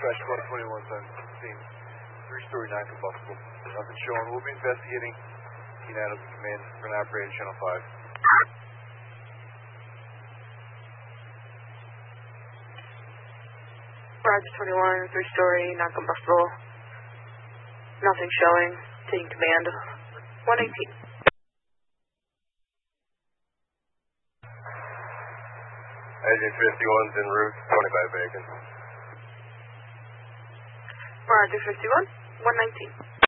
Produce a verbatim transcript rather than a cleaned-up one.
Dispatch one twenty-one, scene. Three-story, non-combustible. Nothing showing. We'll be investigating. Keen Adams Command for an operator, Channel five. Roger twenty-one, three-story, non-combustible. Nothing showing. Taking command. one eighteen. Agent fifty-one's en route, twenty-five Bacon. Roger fifty-one, one nineteen.